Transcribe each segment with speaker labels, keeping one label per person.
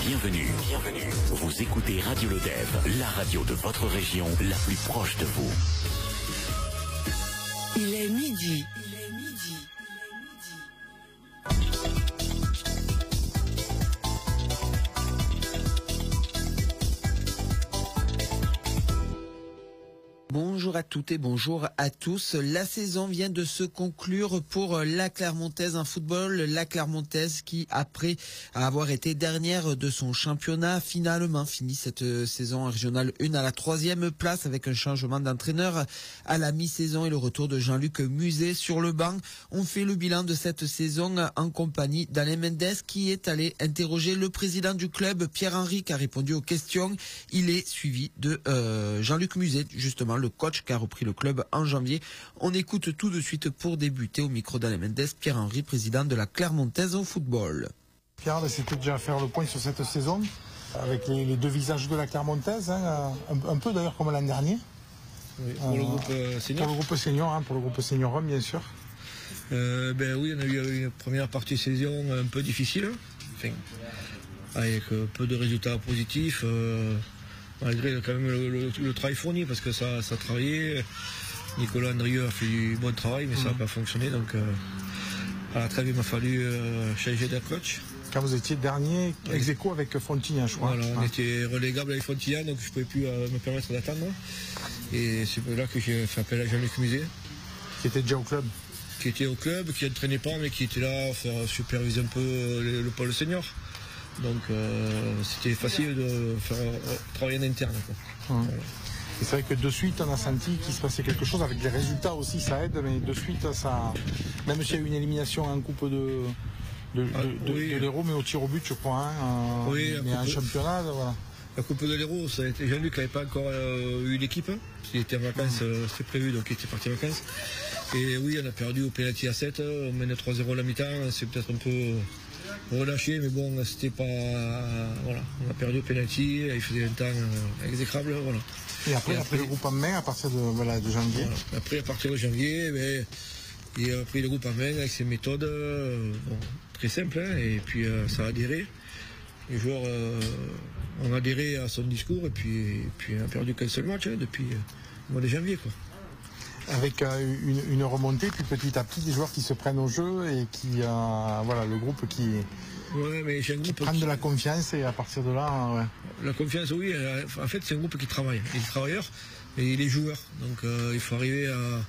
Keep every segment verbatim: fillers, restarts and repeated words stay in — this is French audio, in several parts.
Speaker 1: Bienvenue, bienvenue. Vous écoutez Radio Lodève, la radio de votre région, la plus proche de vous.
Speaker 2: Il est midi.
Speaker 3: Il est midi.
Speaker 4: Bonjour à toutes et bonjour à tous. La saison vient de se conclure pour la Clermontaise en football. La Clermontaise qui, après avoir été dernière de son championnat, finalement finit cette saison régionale un à la troisième place avec un changement d'entraîneur à la mi-saison et le retour de Jean-Luc Muset sur le banc. On fait le bilan de cette saison en compagnie d'Alain Mendes qui est allé interroger le président du club, Pierre-Henri, qui a répondu aux questions. Il est suivi de euh, Jean-Luc Muset, justement, le coach qui a repris le club en janvier. On écoute tout de suite pour débuter au micro d'Alain Mendes, Pierre-Henri, président de la Clermontaise au football.
Speaker 5: Pierre, c'était déjà faire le point sur cette saison, avec les, les deux visages de la Clermontaise, hein, un, un peu d'ailleurs comme l'an dernier.
Speaker 6: Oui, pour euh, le groupe euh, senior.
Speaker 5: Pour le groupe senior, hein, pour le groupe senior homme, bien sûr.
Speaker 6: Euh, ben oui, on a eu une première partie de saison un peu difficile, enfin, avec euh, peu de résultats positifs. Euh, Malgré quand même le, le, le travail fourni, parce que ça, ça a travaillé. Nicolas Andrieux a fait du bon travail, mais mmh. ça n'a pas fonctionné. Donc, euh, à la trêve, il m'a fallu euh, changer de coach.
Speaker 5: Quand vous étiez dernier, ex aequo avec Frontignan, je crois.
Speaker 6: Voilà, on
Speaker 5: ah.
Speaker 6: était relégable avec Frontignan, donc je ne pouvais plus euh, me permettre d'attendre. Et c'est là que j'ai fait appel à Jean-Luc Muset.
Speaker 5: Qui était déjà au club.
Speaker 6: Qui était au club, qui n'entraînait pas, mais qui était là à faire superviser un peu le, le pôle senior. Donc euh, c'était facile de faire euh, travailler en interne. Quoi.
Speaker 5: Mmh.
Speaker 6: Voilà.
Speaker 5: Et c'est vrai que de suite on a senti qu'il se passait quelque chose avec les résultats aussi, ça aide, mais de suite ça, même s'il y a eu une élimination en coupe de de,
Speaker 6: ah,
Speaker 5: de,
Speaker 6: oui.
Speaker 5: de, de l'Hérault, mais au tir au but je crois, hein, en,
Speaker 6: oui,
Speaker 5: mais en championnat, voilà.
Speaker 6: La coupe de l'Hérault, ça a été Jean-Luc n'avait pas encore euh, eu l'équipe, hein. Il était en vacances, mmh. euh, c'était prévu, donc il était parti en vacances. Et oui, on a perdu au pénalty à sept, on mène trois zéro à la mi-temps, c'est peut-être un peu relâché, mais bon, c'était pas. Voilà, on a perdu au penalty, il faisait un temps euh, exécrable, voilà.
Speaker 5: Et après, et après, après le groupe en main à partir de, voilà, de janvier.
Speaker 6: Voilà. Après, à partir de janvier, ben, il a pris le groupe en main avec ses méthodes euh, bon, très simples, hein, et puis euh, ça a adhéré. Les joueurs euh, ont adhéré à son discours, et puis, et puis on a perdu qu'un seul match hein, depuis euh, le mois de janvier, quoi.
Speaker 5: Avec euh, une, une remontée, puis petit à petit des joueurs qui se prennent au jeu et qui, euh, voilà, le groupe qui,
Speaker 6: ouais, mais j'ai un groupe
Speaker 5: qui prennent
Speaker 6: qui...
Speaker 5: de la confiance et à partir de là, ouais.
Speaker 6: La confiance, oui. En fait, c'est un groupe qui travaille. Il est travailleur et il est joueur. Donc, euh, il faut arriver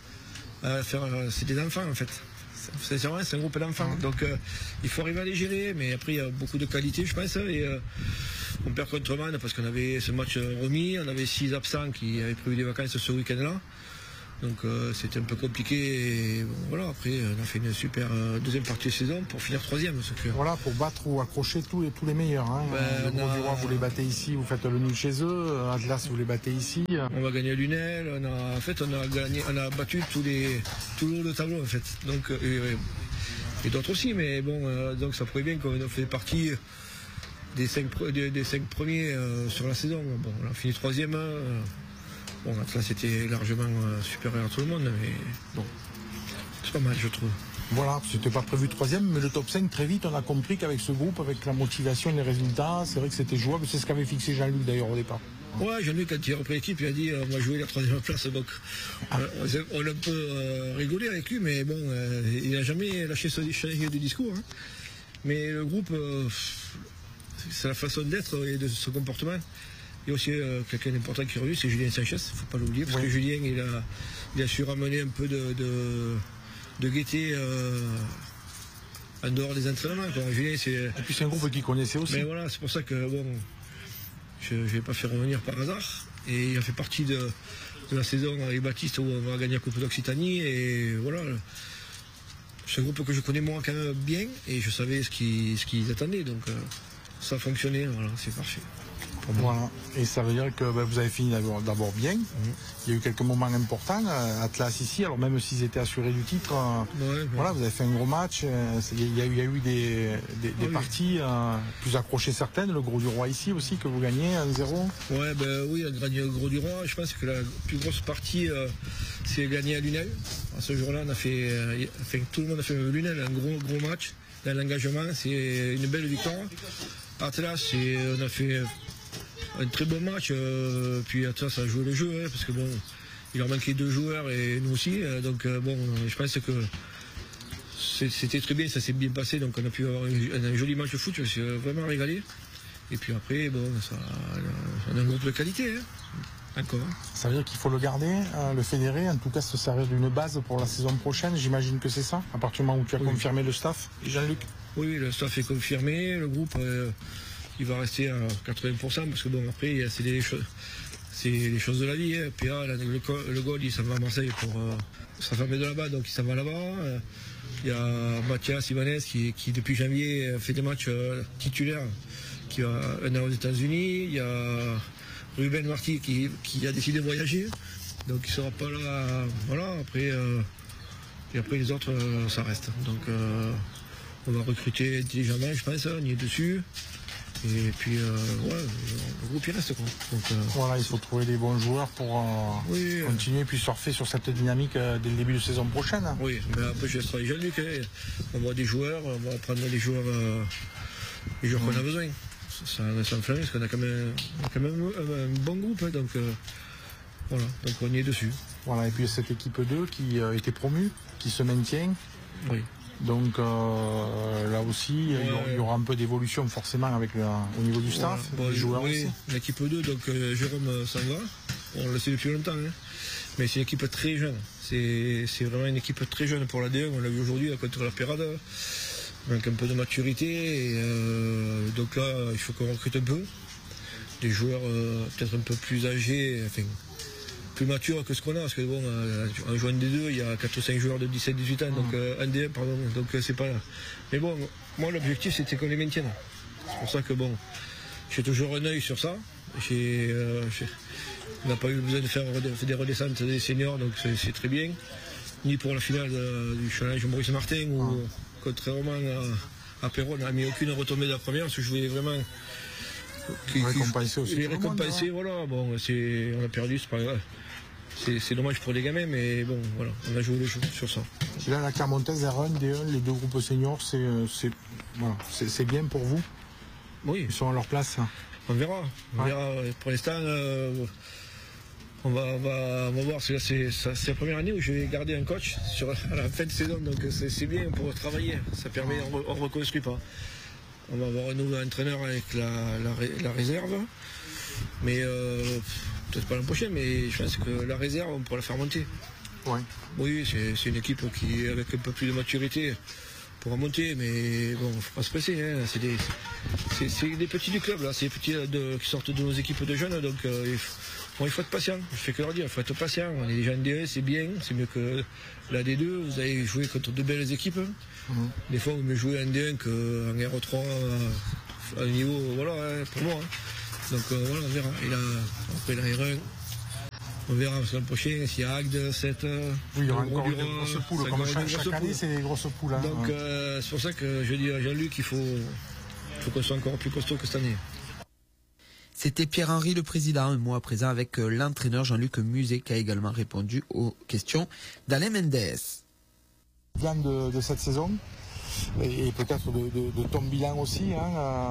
Speaker 6: à, à faire. C'est des enfants, en fait. C'est vrai, c'est un groupe d'enfants. Donc, euh, il faut arriver à les gérer. Mais après, il y a beaucoup de qualité, je pense. Et euh, on perd contre Man parce qu'on avait ce match remis. On avait six absents qui avaient prévu des vacances ce week-end-là. Donc euh, c'était un peu compliqué et bon, voilà, après on a fait une super euh, deuxième partie de saison pour finir troisième.
Speaker 5: Voilà, pour battre ou accrocher tous les, tous les meilleurs. Hein.
Speaker 6: Ben,
Speaker 5: le Gros
Speaker 6: a...
Speaker 5: du Roi, vous les battez ici, vous faites le nul chez eux. Atlas, vous les battez ici.
Speaker 6: On va gagner à Lunel. On a, en fait, on a gagné, on a battu tous les, tout le haut de tableau en fait. Donc euh, et, et d'autres aussi, mais bon, euh, donc ça prouve bien qu'on a fait partie des cinq, des, des cinq premiers euh, sur la saison. Bon, on a fini troisième. Euh, Bon, là, c'était largement euh, supérieur à tout le monde, mais bon, c'est pas mal, je trouve.
Speaker 5: Voilà, c'était pas prévu troisième, mais le top cinq, très vite, on a compris qu'avec ce groupe, avec la motivation et les résultats, c'est vrai que c'était jouable. C'est ce qu'avait fixé Jean-Luc, d'ailleurs, au départ.
Speaker 6: Ouais, Jean-Luc, quand il a repris l'équipe, il a dit euh, on va jouer la troisième place. Donc, ah. euh, on a un peu euh, rigolé avec lui, mais bon, euh, il n'a jamais lâché ce changer du discours. Hein. Mais le groupe, euh, c'est la façon d'être et de ce comportement. Il y a aussi euh, quelqu'un d'important qui est revenu, c'est Julien Sanchez, il ne faut pas l'oublier, parce oui. que Julien, il a, il a su ramener un peu de, de, de gaieté euh, en dehors des entraînements. Quoi. Julien, c'est...
Speaker 5: Et puis c'est un groupe qu'il connaissait aussi.
Speaker 6: Mais voilà, c'est pour ça que bon, je ne vais pas faire revenir par hasard. Et il a fait partie de, de la saison avec Baptiste où on va gagner la Coupe d'Occitanie. Et voilà, c'est un groupe que je connais moi quand même bien et je savais ce qu'ils, ce qu'ils attendaient. Donc euh, ça a fonctionné, voilà, c'est parfait.
Speaker 5: Voilà, et ça veut dire que ben, vous avez fini d'abord, d'abord bien. Mmh. Il y a eu quelques moments importants. Euh, Atlas ici, alors même s'ils étaient assurés du titre, euh, ouais, ouais. voilà, vous avez fait un gros match. Euh, il, y a, il y a eu des, des, des oui. parties euh, plus accrochées certaines. Le Gros du Roi ici aussi que vous gagnez un zéro.
Speaker 6: Ouais, ben oui, on a gagné le Gros du Roi. Je pense que la plus grosse partie, euh, c'est gagner à Lunel. À ce jour-là, on a fait, euh, enfin, tout le monde a fait Lunel, un gros gros match. Dans l'engagement, c'est une belle victoire. Atlas, on a fait un très bon match. Euh, puis Atlas a joué le jeu, hein, parce que bon, il leur manquait deux joueurs et nous aussi. Euh, donc euh, bon, je pense que c'était très bien, ça s'est bien passé. Donc on a pu avoir un, un joli match de foot, je me suis vraiment régalé. Et puis après, bon, ça, on a un groupe de qualité. Hein. D'accord.
Speaker 5: Ça veut dire qu'il faut le garder, euh, le fédérer, en tout cas se servir d'une base pour la saison prochaine, j'imagine que c'est ça, à partir du moment où tu as oui. confirmé le staff, Jean-Luc?
Speaker 6: Oui, le staff est confirmé, le groupe euh, il va rester à quatre-vingts pour cent parce que bon après c'est des choses c'est les choses de la vie. Hein. P A, le, le goal il s'en va à Marseille pour euh, sa femme est de là-bas, donc il s'en va là-bas. Il y a Mathias Ibanez qui, qui depuis janvier fait des matchs euh, titulaires, qui a un an aux États-Unis. Il y a Ruben Marty qui, qui a décidé de voyager, donc il ne sera pas là. Voilà, après, euh, et après les autres, euh, ça reste. Donc euh, on va recruter intelligemment, je pense, on y est dessus. Et puis, euh, ouais, le groupe il reste quoi. Donc, euh,
Speaker 5: voilà, il faut trouver des bons joueurs pour euh, oui, continuer et puis surfer sur cette dynamique euh, dès le début de saison prochaine.
Speaker 6: Oui, mais après je laisse travailler Jean-Luc. Hein. On voit des joueurs, on va prendre les joueurs, euh, les joueurs mmh. qu'on a besoin. Ça va s'enflammer parce qu'on a quand même, quand même un, un bon groupe. Hein, donc euh, voilà, donc on y est dessus.
Speaker 5: Voilà, et puis cette équipe deux qui a euh, été promue, qui se maintient.
Speaker 6: Oui.
Speaker 5: Donc euh, là aussi, ouais. il y aura un peu d'évolution forcément avec le, au niveau du staff,
Speaker 6: ouais. bon,
Speaker 5: des joueurs
Speaker 6: oui,
Speaker 5: aussi.
Speaker 6: L'équipe deux, donc euh, Jérôme s'en va, on le sait depuis longtemps, hein. Mais c'est une équipe très jeune. C'est vraiment une équipe très jeune pour la D un, on l'a vu aujourd'hui contre la Pérade. Donc un peu de maturité, et, euh, donc là il faut qu'on recrute un peu. Des joueurs euh, peut-être un peu plus âgés, enfin plus mature que ce qu'on a, parce que bon, en jouant D deux, il y a quatre ou cinq joueurs de dix-sept dix-huit ans, mmh. donc euh, un D un, pardon, donc euh, c'est pas là. Mais bon, moi l'objectif c'était qu'on les maintienne. C'est pour ça que bon, j'ai toujours un œil sur ça. Euh, on n'a pas eu besoin de faire des redescentes des seniors, donc c'est très bien. Ni pour la finale de, du challenge Maurice Martin, où mmh. contrairement à, à Perron, on n'a mis aucune retombée de la première, parce que je voulais vraiment
Speaker 5: qui, récompenser aussi.
Speaker 6: Les récompenser, voilà, bon, on a perdu, c'est pas grave. C'est dommage pour les gamins, mais bon, voilà, on a joué le jeu sur ça.
Speaker 5: Et là, la Clermontaise R un, D un, les deux groupes seniors, c'est voilà, bien pour vous?
Speaker 6: Oui.
Speaker 5: Ils sont à leur place.
Speaker 6: On verra. On ouais. verra. Pour l'instant, euh, on, va, on, va, on va voir. C'est la première année où je vais garder un coach sur, à la fin de saison, donc c'est bien pour travailler. Ça permet, on ne reconstruit pas. On va avoir un nouveau entraîneur avec la, la, la réserve. Mais euh, peut-être pas l'an prochain, mais je pense que la réserve, on pourra la faire monter.
Speaker 5: Ouais.
Speaker 6: Oui, c'est une équipe qui, avec un peu plus de maturité, pourra monter, mais bon, il ne faut pas se presser. Hein. C'est des, des petits du club, là, c'est des petits de, qui sortent de nos équipes de jeunes, donc euh, il, faut, bon, il faut être patient. Je fais que leur dire, il faut être patient. On est déjà en D un, c'est bien, c'est mieux que la D deux. Vous avez joué contre de belles équipes. Mmh. Des fois, vous me jouez en D un qu'en R trois, à un niveau, voilà, hein, pour moi. Hein. Donc euh, voilà, on verra. Et là, après la R un, on verra l'an prochain s'il y a Agde, sept.
Speaker 5: Oui, il y aura encore une grosse poule. Comme chaque, chaque année, c'est des grosses poules. Hein.
Speaker 6: Donc euh, c'est pour ça que je dis à Jean-Luc qu'il faut, faut qu'on soit encore plus costaud que cette année.
Speaker 4: C'était Pierre-Henri le président, un mot à présent avec l'entraîneur Jean-Luc Muset qui a également répondu aux questions d'Alain Mendes.
Speaker 5: Bilan de, de cette saison et, et peut-être de, de, de ton bilan aussi, hein,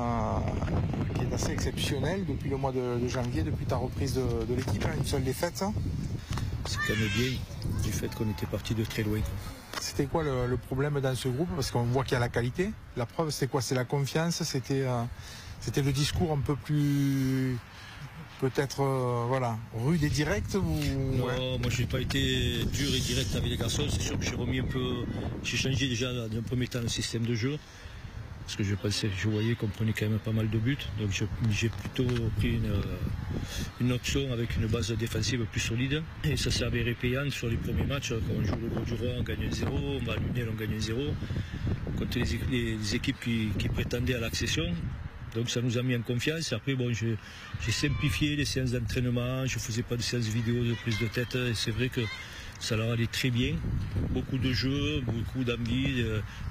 Speaker 5: euh, qui est assez exceptionnel depuis le mois de, de janvier, depuis ta reprise de, de l'équipe, hein, une seule défaite.
Speaker 2: C'est quand même bien du fait qu'on était parti de très loin.
Speaker 5: C'était quoi le, le problème dans ce groupe? Parce qu'on voit qu'il y a la qualité. La preuve, c'est quoi? C'est la confiance, c'était euh, c'était le discours un peu plus... peut-être euh, voilà, rude et direct ou...
Speaker 2: Non,
Speaker 5: ouais.
Speaker 2: moi j'ai pas été dur et direct avec les garçons. C'est sûr que j'ai remis un peu, j'ai changé déjà d'un premier temps le système de jeu, parce que je pensais, je voyais qu'on prenait quand même pas mal de buts, donc j'ai plutôt pris une, une option avec une base défensive plus solide, et ça s'est avéré payant sur les premiers matchs. Quand on joue le gros du roi, on gagne un zéro, on va à Lunel, on gagne un zéro, contre les, les, les équipes qui, qui prétendaient à l'accession. Donc ça nous a mis en confiance. Après, bon, j'ai simplifié les séances d'entraînement, je ne faisais pas de séances vidéo de prise de tête, et c'est vrai que ça leur allait très bien. Beaucoup de jeux, beaucoup d'envie,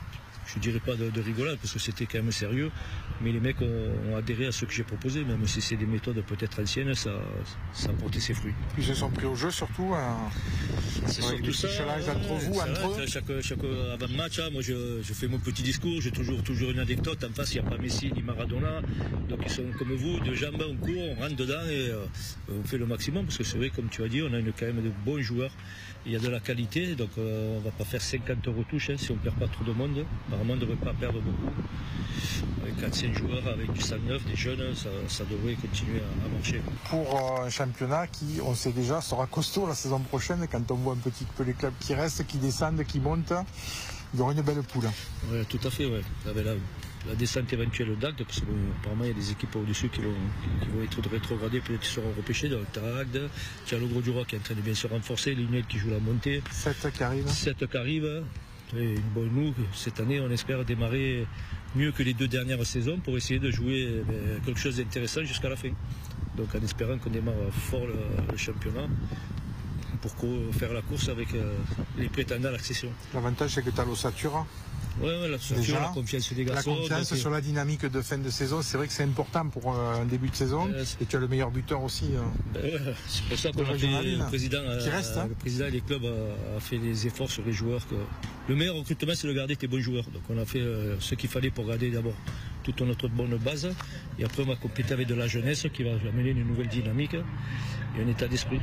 Speaker 2: je ne dirais pas de, de rigolade, parce que c'était quand même sérieux, mais les mecs ont, ont adhéré à ce que j'ai proposé, même si c'est des méthodes peut-être anciennes, ça, ça a porté ses fruits.
Speaker 5: Ils se sont pris au jeu surtout, hein,
Speaker 2: c'est
Speaker 5: avec
Speaker 2: surtout
Speaker 5: des
Speaker 2: ça,
Speaker 5: challenges entre vous,
Speaker 2: ça,
Speaker 5: entre eux.
Speaker 2: Chaque, chaque avant-match, hein, moi je, je fais mon petit discours, j'ai toujours, toujours une anecdote, en face il n'y a pas Messi ni Maradona, donc ils sont comme vous, de jambes, on court, on rentre dedans et euh, on fait le maximum, parce que c'est vrai, comme tu as dit, on a une, quand même de bons joueurs, il y a de la qualité, donc euh, on ne va pas faire cinquante retouches hein, si on ne perd pas trop de monde. Apparemment, on ne devrait pas perdre beaucoup. Avec quatre cinq joueurs, avec du sang neuf, des jeunes, ça, ça devrait continuer à, à marcher.
Speaker 5: Pour euh, un championnat qui, on sait déjà, sera costaud la saison prochaine, quand on voit un petit peu les clubs qui restent, qui descendent, qui montent, il y aura une belle poule.
Speaker 2: Oui, tout à fait, ouais. Avec la, la descente éventuelle d'Agde, parce que bon, apparemment il y a des équipes au-dessus qui vont, qui vont être rétrogradées, peut-être qu'ils seront repêchés. Donc tu as Agde, tu as le Gros du Roi qui est en train de bien se renforcer, l'Uned qui joue la montée.
Speaker 5: sept qui arrivent.
Speaker 2: sept qui arrivent. Et bon, nous, cette année, on espère démarrer mieux que les deux dernières saisons pour essayer de jouer ben, quelque chose d'intéressant jusqu'à la fin. Donc en espérant qu'on démarre fort le, le championnat pour faire la course avec euh, les prétendants à l'accession.
Speaker 5: L'avantage, c'est que tu as l'ossature.
Speaker 2: Oui, ouais, l'ossature, la confiance des garçons.
Speaker 5: La confiance donc, sur la dynamique de fin de saison, c'est vrai que c'est important pour euh, un début de saison. Euh, et tu as le meilleur buteur aussi. Euh,
Speaker 2: ben ouais, c'est pour ça qu'on a fait le président, qui reste, hein. Le président des clubs a, a fait des efforts sur les joueurs. Que... Le meilleur recrutement, c'est de garder tes bons joueurs. Donc on a fait euh, ce qu'il fallait pour garder d'abord toute notre bonne base. Et après, on va compléter avec de la jeunesse qui va amener une nouvelle dynamique et un état d'esprit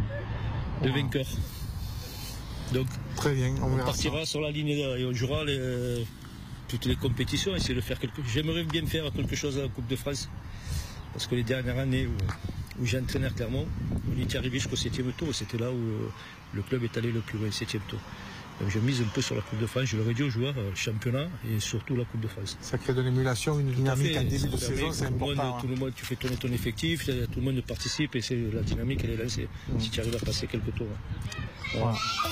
Speaker 2: de wow. vainqueur. Donc,
Speaker 5: très bien, on,
Speaker 2: on partira ça. Sur la ligne et on jouera les, toutes les compétitions, essayer de faire quelque chose. J'aimerais bien faire quelque chose à la Coupe de France, parce que les dernières années où, où j'ai entraîné à Clermont, on était arrivé jusqu'au septième tour, c'était là où le club est allé le plus loin, septième tour. Donc je mise un peu sur la Coupe de France, je l'aurais dit aux joueurs, championnat et surtout la Coupe de France.
Speaker 5: Ça crée de l'émulation, une dynamique en début de saison, c'est important.
Speaker 2: Monde, tout le monde, tu fais tourner ton effectif, tout le monde participe et c'est la dynamique elle est lancée, mmh. si tu arrives à passer quelques tours. Voilà. Wow.